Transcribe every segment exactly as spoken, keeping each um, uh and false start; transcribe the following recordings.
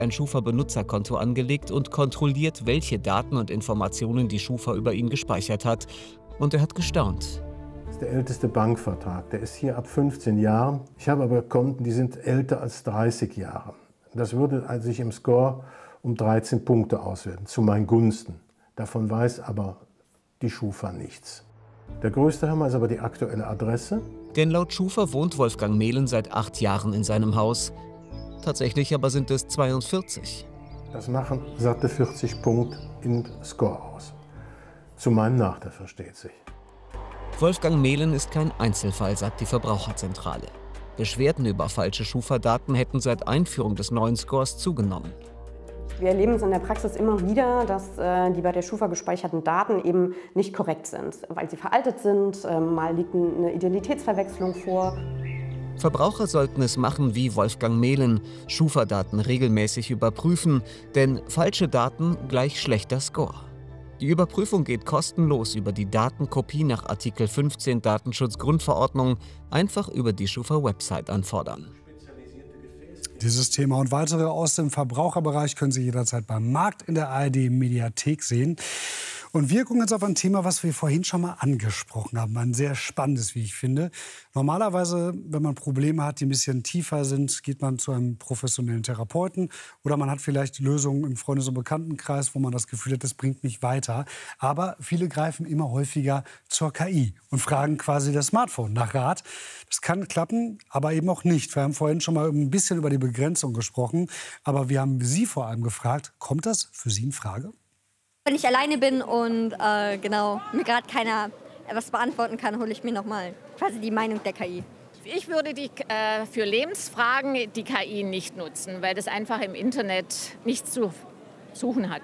ein Schufa-Benutzerkonto angelegt und kontrolliert, welche Daten und Informationen die Schufa über ihn gespeichert hat. Und er hat gestaunt. Das ist der älteste Bankvertrag. Der ist hier ab fünfzehn Jahren. Ich habe aber Konten, die sind älter als dreißig Jahre. Das würde also sich im Score um dreizehn Punkte auswerten, zu meinen Gunsten. Davon weiß aber die Schufa nichts. Der größte Hammer ist aber die aktuelle Adresse. Denn laut Schufa wohnt Wolfgang Mehlen seit acht Jahren in seinem Haus. Tatsächlich aber sind es zweiundvierzig. Das machen satte vierzig Punkte im Score aus. Zu meinem Nachteil, versteht sich. Wolfgang Mehlen ist kein Einzelfall, sagt die Verbraucherzentrale. Beschwerden über falsche Schufa-Daten hätten seit Einführung des neuen Scores zugenommen. Wir erleben es in der Praxis immer wieder, dass äh, die bei der Schufa gespeicherten Daten eben nicht korrekt sind, weil sie veraltet sind, äh, mal liegt eine Identitätsverwechslung vor. Verbraucher sollten es machen wie Wolfgang Mehlen, Schufa-Daten regelmäßig überprüfen, denn falsche Daten gleich schlechter Score. Die Überprüfung geht kostenlos über die Datenkopie nach Artikel fünfzehn Datenschutzgrundverordnung, einfach über die Schufa-Website anfordern. Dieses Thema und weitere aus dem Verbraucherbereich können Sie jederzeit beim Markt in der A R D-Mediathek sehen. Und wir gucken jetzt auf ein Thema, was wir vorhin schon mal angesprochen haben. Ein sehr spannendes, wie ich finde. Normalerweise, wenn man Probleme hat, die ein bisschen tiefer sind, geht man zu einem professionellen Therapeuten. Oder man hat vielleicht Lösungen im Freundes- und Bekanntenkreis, wo man das Gefühl hat, das bringt mich weiter. Aber viele greifen immer häufiger zur K I und fragen quasi das Smartphone nach Rat. Das kann klappen, aber eben auch nicht. Wir haben vorhin schon mal ein bisschen über die Begrenzung gesprochen. Aber wir haben Sie vor allem gefragt, kommt das für Sie in Frage? Wenn ich alleine bin und äh, genau, mir gerade keiner etwas beantworten kann, hole ich mir noch mal quasi die Meinung der K I. Ich würde die, äh, für Lebensfragen die K I nicht nutzen, weil das einfach im Internet nichts zu suchen hat.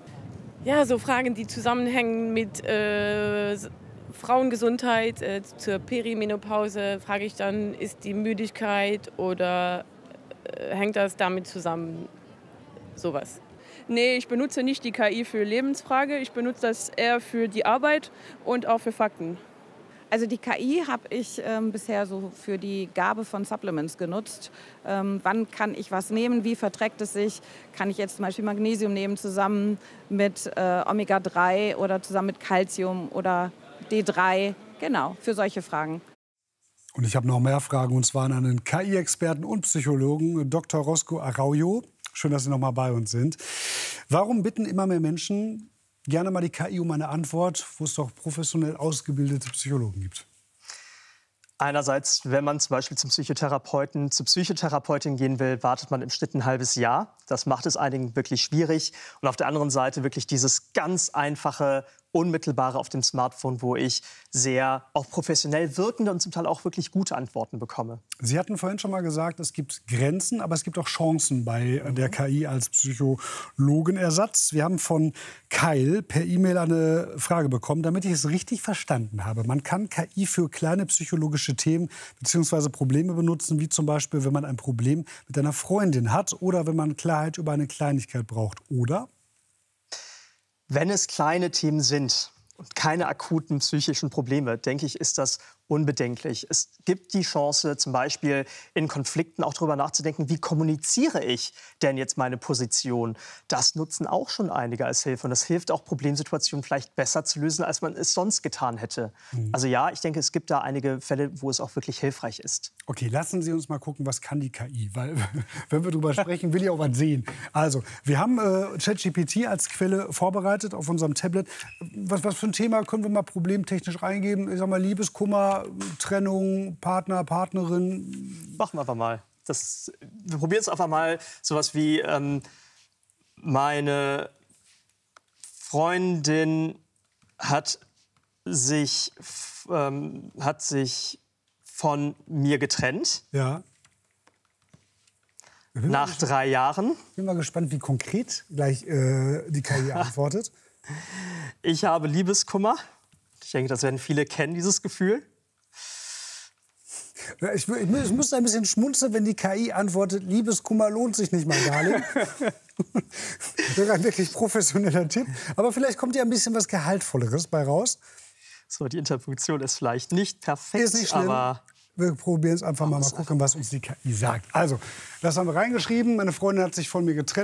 Ja, so Fragen, die zusammenhängen mit äh, Frauengesundheit, äh, zur Perimenopause, frage ich dann, ist die Müdigkeit oder äh, hängt das damit zusammen? Sowas. Nee, ich benutze nicht die K I für Lebensfrage. Ich benutze das eher für die Arbeit und auch für Fakten. Also die K I habe ich ähm, bisher so für die Gabe von Supplements genutzt. Ähm, wann kann ich was nehmen? Wie verträgt es sich? Kann ich jetzt zum Beispiel Magnesium nehmen zusammen mit äh, Omega drei oder zusammen mit Calcium oder D drei? Genau, für solche Fragen. Und ich habe noch mehr Fragen, und zwar an einen K I-Experten und Psychologen, Doktor Roscoe Araujo. Schön, dass Sie noch mal bei uns sind. Warum bitten immer mehr Menschen gerne mal die K I um eine Antwort, wo es doch professionell ausgebildete Psychologen gibt? Einerseits, wenn man zum Beispiel zum Psychotherapeuten, zur Psychotherapeutin gehen will, wartet man im Schnitt ein halbes Jahr. Das macht es einigen wirklich schwierig. Und auf der anderen Seite wirklich dieses ganz einfache, unmittelbare auf dem Smartphone, wo ich sehr auch professionell wirkende und zum Teil auch wirklich gute Antworten bekomme. Sie hatten vorhin schon mal gesagt, es gibt Grenzen, aber es gibt auch Chancen bei der K I als Psychologenersatz. Wir haben von Kyle per E-Mail eine Frage bekommen, damit ich es richtig verstanden habe. Man kann K I für kleine psychologische Themen bzw. Probleme benutzen, wie zum Beispiel, wenn man ein Problem mit einer Freundin hat oder wenn man Klarheit über eine Kleinigkeit braucht, oder? Wenn es kleine Themen sind und keine akuten psychischen Probleme, denke ich, ist das unbedenklich. Es gibt die Chance, zum Beispiel in Konflikten auch darüber nachzudenken, wie kommuniziere ich denn jetzt meine Position? Das nutzen auch schon einige als Hilfe. Und das hilft auch, Problemsituationen vielleicht besser zu lösen, als man es sonst getan hätte. Mhm. Also ja, ich denke, es gibt da einige Fälle, wo es auch wirklich hilfreich ist. Okay, lassen Sie uns mal gucken, was kann die K I? Weil, wenn wir darüber sprechen, will ich auch was sehen. Also, wir haben äh, ChatGPT als Quelle vorbereitet auf unserem Tablet. Was, was für ein Thema können wir mal problemtechnisch reingeben? Ich sag mal, Liebeskummer, Trennung, Partner, Partnerin. Machen wir einfach mal. Das, wir probieren es einfach mal. Sowas wie ähm, meine Freundin hat sich, ähm, hat sich von mir getrennt. Ja. Nach drei Jahren. Ich bin mal gespannt, wie konkret gleich äh, die K I antwortet. Ich habe Liebeskummer. Ich denke, das werden viele kennen, dieses Gefühl. Ich, ich, ich müsste ein bisschen schmunzeln, wenn die K I antwortet, Liebeskummer lohnt sich nicht, mein Darling. Das ist ein wirklich professioneller Tipp. Aber vielleicht kommt ja ein bisschen was Gehaltvolleres bei raus. So, die Interpunktion ist vielleicht nicht perfekt, ist nicht schlimm. Aber wir probieren es einfach mal, mal gucken, was uns die K I sagt. Also, das haben wir reingeschrieben. Meine Freundin hat sich von mir getrennt.